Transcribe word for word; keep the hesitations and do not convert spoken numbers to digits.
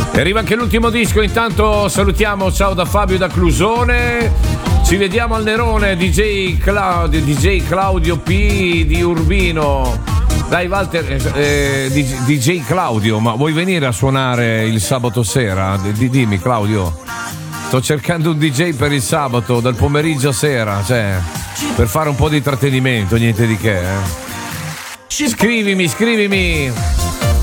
E arriva anche l'ultimo disco, intanto salutiamo, ciao da Fabio da Clusone. Ci vediamo al Nerone, D J Claudio, D J Claudio P di Urbino. Dai Walter, eh, D J Claudio, ma vuoi venire a suonare il sabato sera? D- dimmi Claudio, sto cercando un D J per il sabato, dal pomeriggio a sera, cioè, per fare un po' di intrattenimento, niente di che. Eh. Scrivimi, scrivimi.